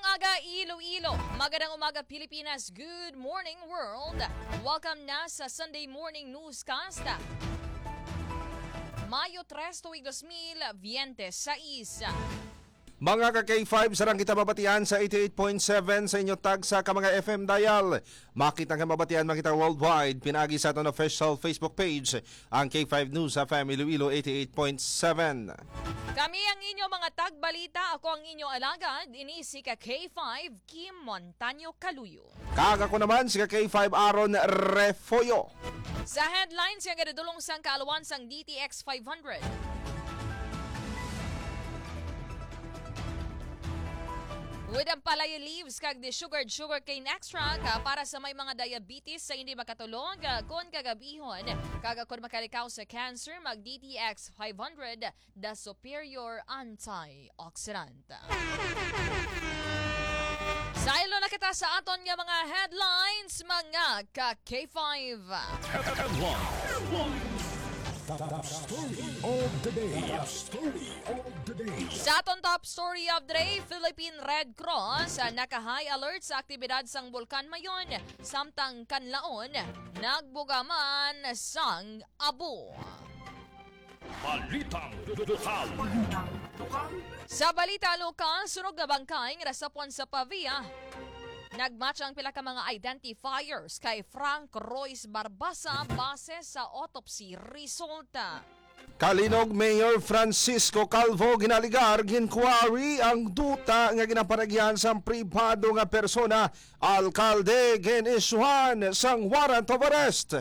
umaga, Iloilo. Magandang umaga, Pilipinas. Good morning, world. Welcome na sa Sunday Morning Newscast. Mayo 3, tuwig 2026. Mga ka-K5, sarang kita mabatian sa 88.7 sa inyo tag sa mga FM dial. Makita nga mabatian, makita worldwide. Pinagi sa aton official Facebook page, ang K5 News FM Iloilo 88.7. Kami ang inyo mga tagbalita. Ako ang inyo alagad. Ini si ka-K5, Kim Montaño Caluyo. Kaga ko naman si ka-K5 Aaron Refoyo. Sa headlines, yung gadadulong sang kaalawan sang DTX 500. With ang palaya leaves kag the sugarcane extract para sa may mga diabetes sa hindi makatulog kon kagabihon kag kon makalikaw sa cancer mag DTX 500 the superior antioxidant. Sailo na kita sa aton nga mga headlines mga ka K5. Top story of the day. Sa aton top story of the day, Philippine Red Cross naka-high alert sa aktibidad sang bulkan mayon samtang kanlaon nagbugaman sang abo. Balitang lokal. Sa balita lokal, sunog na bangkay nga nasapon sa Pavia. Nagmatch ang pila ka mga identifiers kay Frank Royce Barbasa base sa autopsy resulta. Kalinog Mayor Francisco Calvo ginaligar ginquari ang duta nga ginaparagyan sa pribado nga persona. Alkalde ginisuhan sang warrant of arrest.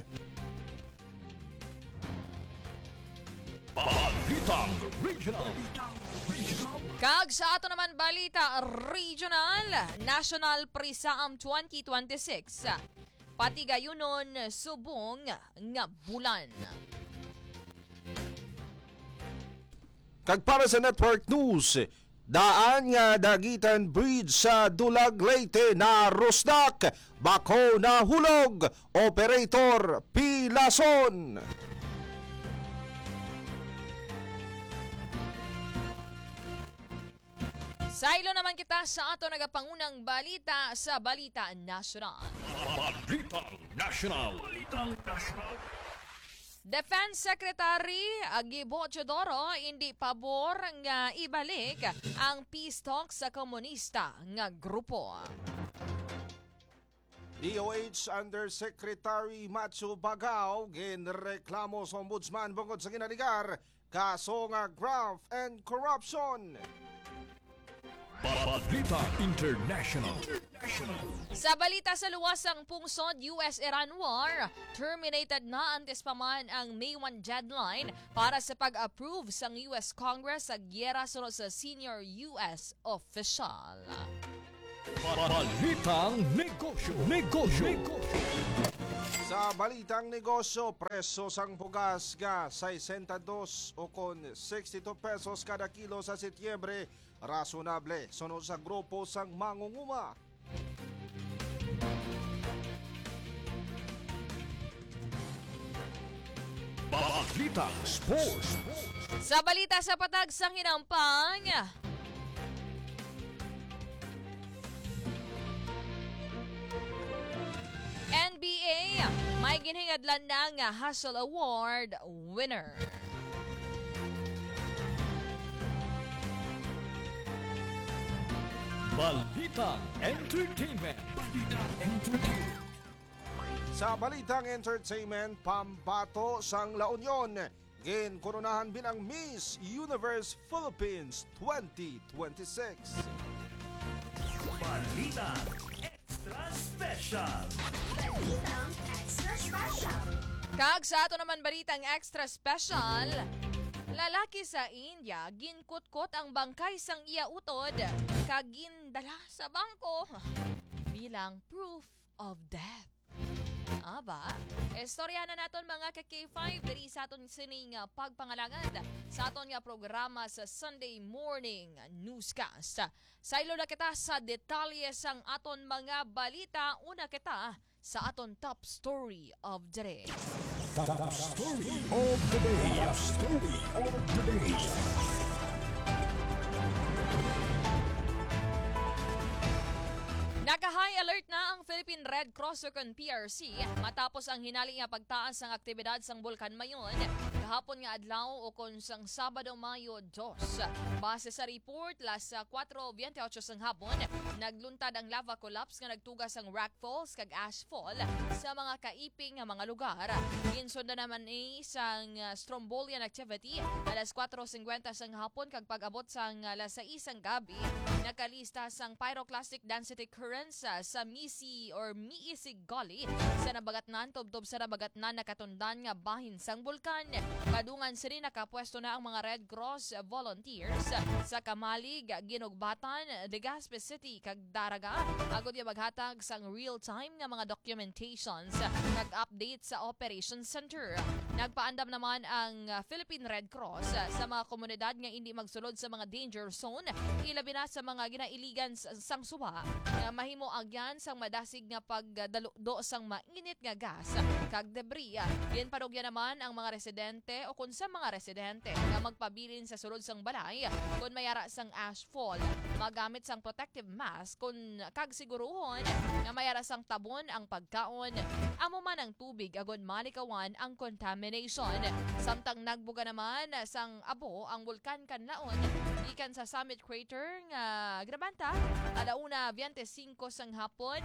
Balitang regional. Kag sa ato naman balita regional, National Prisaam 2026. Pati gayunon subong nga bulan. Kag para sa Network News, daan nga dagitan bridge sa Dulag Leyte na rusnak, bako na hulog, operator Pilason. Sailo naman kita sa ato nagapangunang balita sa Balita Nasional. Balitang national. Defense Secretary Gibo Chodoro hindi pabor nga ibalik ang peace talks sa komunista nga grupo. DOH Undersecretary Macho Bagao ginreklamo sa ombudsman bungod sa ginaligar kaso nga graft and corruption. Balita international. Sa balita sa luwasang pungsod, US-Iran war, terminated na antes pa man ang May 1 deadline para sa pag-approve sa US Congress sa gyera sunod sa senior US official. Balitang negosyo. Sa balitang negosyo, preso sang bugas nga 62 o kon 62 pesos kada kilo sa Setyembre, rasunable sunod sa grupo sang mangunguma. Balitang sports. Sa balita sa patag sang hinampang, NBA, may ginhingadlan na nga Hustle Award winner. Balitang entertainment. Sa balitang entertainment, pambato sang La Union, ginkoronahan bilang Miss Universe Philippines 2026. Balitang Extra Special. Kag sa ato naman balitang extra special, lalaki sa India ginkutkot ang bangkay sang iya utod kag gindala sa bangko bilang proof of death. Aba, istorya na naton mga ka-K5 diri sa aton sining pagpangalangad sa aton nga programa sa Sunday Morning Newscast. Sailo na kita sa detalye sang aton mga balita. Una kita sa aton top story of the day. Top story of the day. Top story of the day. Philippine Red Cross o kon PRC matapos ang hinali nga pagtaas ng aktibidad sang bulkan mayon kahapon nga adlaw o kon sang Sabado Mayo 2. Base sa report, las 4:28 sang hapon, nagluntad ang lava collapse nga nagtugas ang rock falls kag ash fall sa mga kaiping nga mga lugar. Ginsundan naman sang Strombolian activity alas 4:50 sang hapon kag pag-abot sang alas 6 sang gabi, nakalista sang pyroclastic density currents sa Misi or Miisig Gully sa nabagatnan tubtob sa nabagatnan nakatundan nga bahin sang bulkan. Kadungan sini nakapwesto na ang mga Red Cross volunteers sa Kamalig, Ginugbatan, Legazpi City kag Daraga agod yung maghatag sang real-time nga mga documentations kag update sa Operation Center. Nagpaandam naman ang Philippine Red Cross sa mga komunidad nga hindi magsulod sa mga danger zone, ilabi na sa mga ginailigan sang suba nga mahimo agyan sang madasig nga pagdaludo sang mainit nga gas kag debris. Ginpadugyan naman ang mga residente o kung sa mga residente nga magpabilin sa sulod sang balay kung mayara sang ash fall, magamit sang protective mask kung kag siguruhon nga mayara sang tabon ang pagkaon, amo man ang tubig agon malikawan ang contamination. Samtang nagbuga naman sang abo ang bulkan kanlaon gikan sa summit crater nga Grabanta alauna 25 sang hapon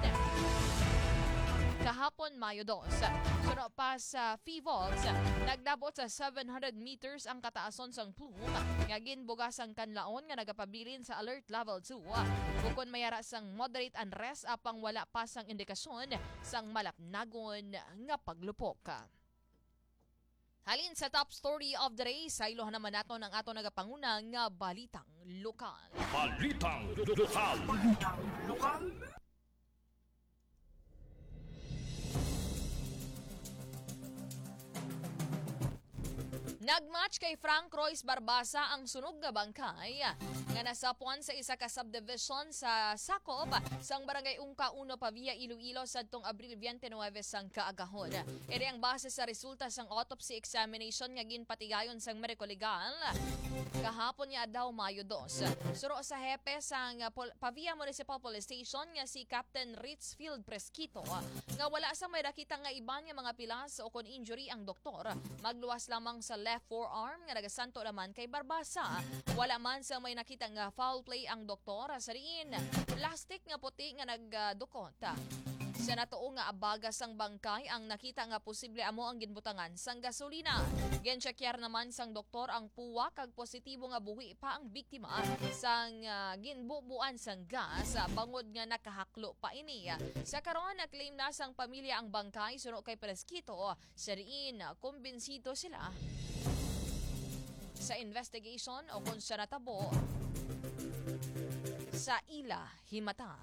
kahapon Mayo 2. Suno pa sa Fivolts, nagdabot sa 700 meters ang kataason sang plume nga ginbugas ang kanlaon nga nagapabilin sa alert level 2. Bukod mayara sang moderate unrest apang wala pa sang indikasyon sang malapnagon nga paglupok. Halin sa top story of the day, sa ilohan naman nato ng ato nagapangunang nga balitang lokal. Balitang lokal. Nagmatch kay Frank Royce Barbasa ang sunog nga bangkay nga nasapuan sa isa ka subdivision sa Sakop sang Barangay Ungka 1 Pavia Iloilo sadtong Abril 29 sang kaagahon. Iri ang base sa resulta sang autopsy examination nga ginpatigayon sang mediko legal kahapon nga daw Mayo 2. Suro sa hepe sang Pavia Municipal Police Station nga si Captain Ritzfield Presquito nga wala sang may nakita nga iban nga mga pilas o kon injury ang doktor. Magluwas lamang sa left forearm nga nagasanto naman kay Barbasa. Wala man sa may nakita nga foul play ang doktor sa riin. Plastic nga puti nga nagdukot. Sa natuo nga abaga sang bangkay ang nakita nga posible amo ang ginbutangan sang gasolina. Genchekyar naman sang doktor ang puwa kag positibo nga buhi pa ang biktima sang ginbubuan sang gas bangod nga nakahaklo pa ini. Sa karon na-claim na sang pamilya ang bangkay suno kay Presquito. Sa riin kumbinsido sila sa investigation o kung sa natabo sa ila himata.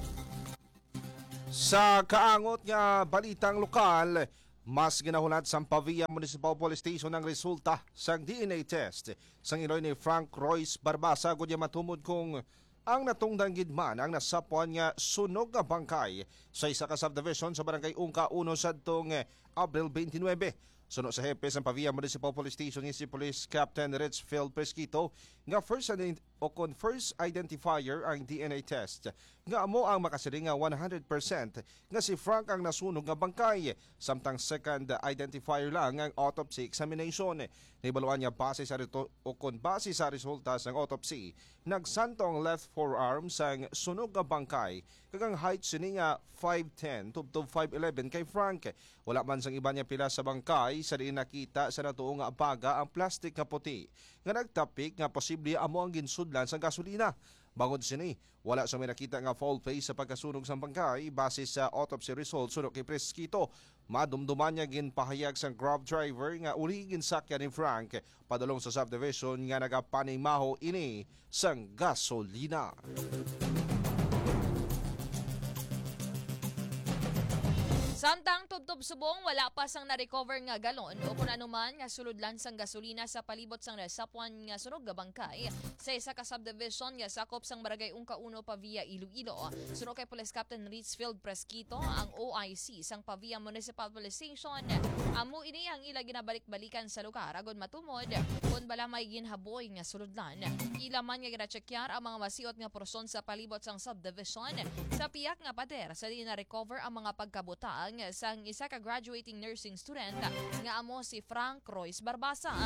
Sa kaangot nga balitang lokal, mas ginahulat sa Pavia Municipal Police Station ang resulta sa DNA test sang iloy ni Frank Royce Barbasa gudya matumod kung ang natungdan gidman ang nasapuan nga sunog nga bangkay sa isa ka subdivision sa Barangay Ungka 1 sadtong Abril 29. Suno sa hepe sa Pavia Municipal Police Station si Police Captain Ritzfield Presquito nga first identifier ang DNA test nga amo ang makasiring nga 100% nga si Frank ang nasunog nga bangkay. Samtang second identifier lang ang autopsy examination. Nibaluan niya base sa base sa resulta ng autopsy, nagsantong left forearm sang sunog nga bangkay kagang height sini nga 5'10 to 5'11 kay Frank. Wala man sang iba niya pila sa bangkay sa diin nakita sa natuo nga abaga ang plastic nga puti nga nagtapik nga posible amo ang ginsudlan sa gasolina. Bangod sini, wala sa may nakita nga foul play sa pagkasunog sa bangkay base sa autopsy results suno kay Presquito. Madumduman niya ginpahayag sang grab driver nga uli ginsakyan ni Frank padulong sa subdivision nga nagapanimaho ini sang gasolina. Sa Samtang tubtob subong wala pa sang na-recover nga galon o kung anuman nga suludlan sang gasolina sa palibot sang nasapuan nga sunog nga bangkay sa isa ka subdivision nga sakop sang barangay Ungka 1 Pavia Iloilo. Sunog kay Police Captain Ritzfield Presquito ang OIC sang Pavia Municipal Police Station. Amo ini ang ila ginabalik-balikan sa lugar agon matumod kun bala may ginhaboy nga suludlan. Ila man nga gina-checkar ang mga masiot nga porson sa palibot sang subdivision sa piyak nga pader sa di na-recover ang mga pagkabutang sang isa ka graduating nursing student nga amo si Frank Royce Barbasa.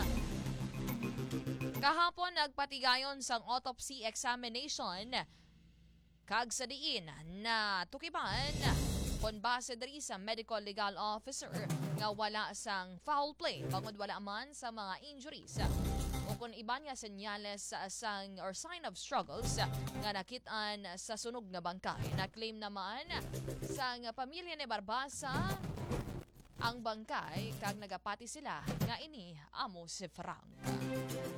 Kahapon nagpatigayon sang autopsy examination kag sa diin na tukiban kon base diri sa medical legal officer nga wala sang foul play bangod wala man sa mga injuries o kung iba nga senyales sang or sign of struggles nga nakitaan sa sunog nga bangkay. Na-claim naman sang pamilya ni Barbasa ang bangkay kag nagapati sila nga ini amo si Frank.